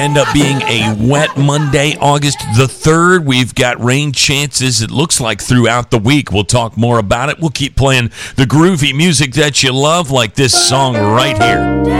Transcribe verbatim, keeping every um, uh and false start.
End up being a wet Monday, August the third. We've got rain chances, it looks like, throughout the week. We'll talk more about it. We'll keep playing the groovy music that you love, like this song right here.